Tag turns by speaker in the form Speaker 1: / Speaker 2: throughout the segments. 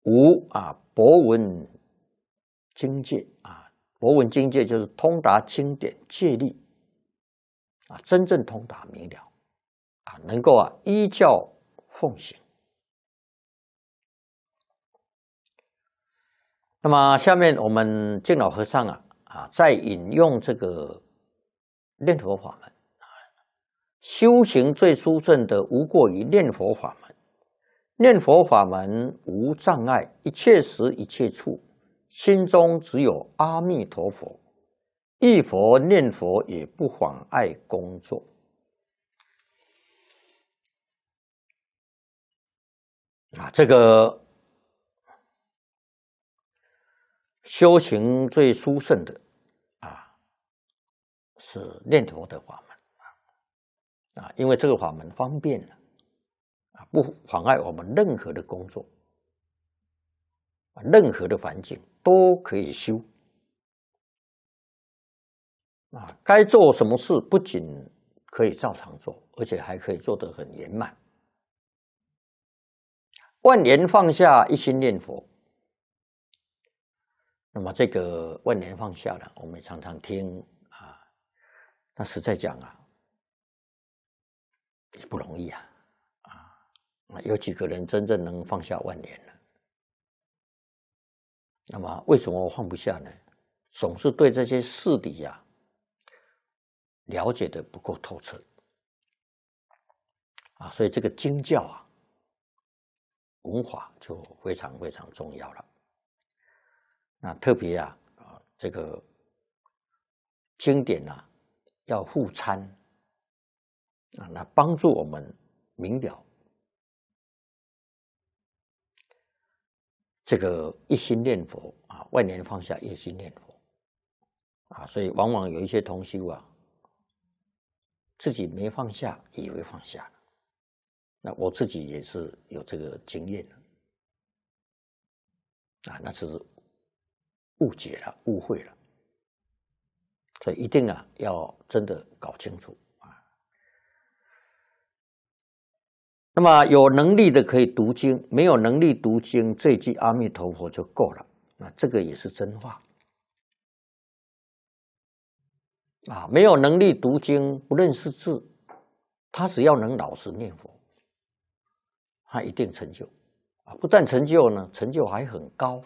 Speaker 1: 无博闻经戒博闻经戒就是通达经典戒律真正通达明了能够依教奉行。那么下面我们净老和尚再引用这个念佛法门修行最殊胜的无过于念佛法门。念佛法门无障碍，一切时一切处，心中只有阿弥陀佛，忆佛念佛也不妨碍工作。这个修行最殊胜的是念佛的法门因为这个法门方便了不妨碍我们任何的工作，任何的环境都可以修该做什么事不仅可以照常做，而且还可以做得很圆满。万年放下，一心念佛。那么这个万年放下呢，我们也常常听那实在讲也不容易有几个人真正能放下万年呢？那么为什么我放不下呢？总是对这些事理了解的不够透彻所以这个经教文法就非常非常重要了。那特别这个经典要互参那帮助我们明了这个一心念佛万年放下，一心念佛所以往往有一些同修自己没放下，以为放下了。那我自己也是有这个经验那是误解了，误会了。所以一定要真的搞清楚那么有能力的可以读经，没有能力读经，这一句阿弥陀佛就够了。那这个也是真话没有能力读经，不认识字，他只要能老实念佛，他一定成就不但成就呢，成就还很高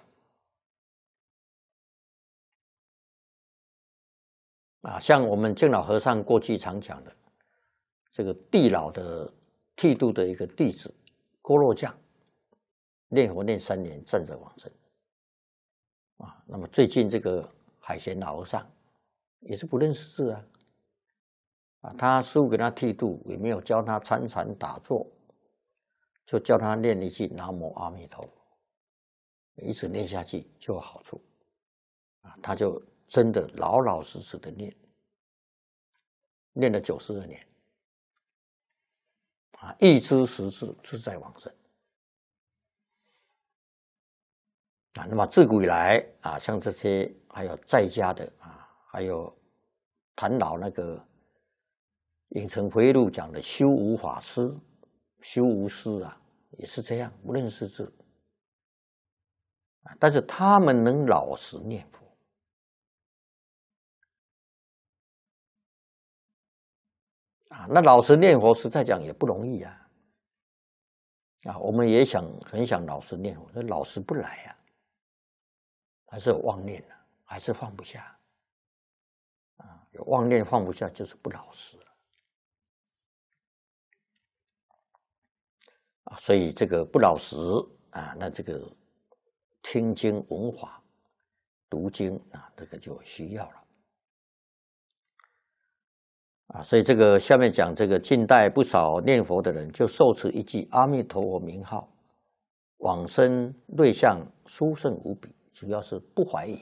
Speaker 1: 像我们净老和尚过去常讲的这个地老的剃度的一个弟子郭若将，念佛念3年，站着往生那么最近这个海贤老和尚也是不认识字他师父给他剃度，也没有教他参禅打坐，就教他念一句南无阿弥陀佛，一直念下去就有好处他就真的老老实实的念了92年一知十字，自在往生那么自古以来像这些还有在家的还有谭老那个影城回忆录讲的修无法师、修无师也是这样，不认识字但是他们能老实念佛那老实念佛实在讲也不容易我们也很想老实念佛，老实不来还是有妄念还是放不下有妄念放不下就是不老实所以这个不老实那这个听经闻法读经这个就需要了所以这个下面讲这个近代不少念佛的人就受持一句阿弥陀佛名号，往生瑞相殊胜无比，主要是不怀疑、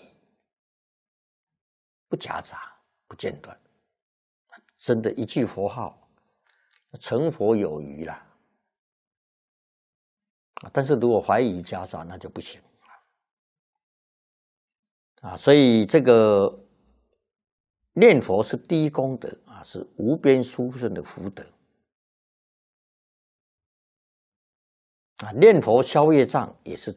Speaker 1: 不夹杂、不间断，真的一句佛号成佛有余了但是如果怀疑夹杂那就不行所以这个念佛是第一功德是无边殊胜的福德念佛消业障也是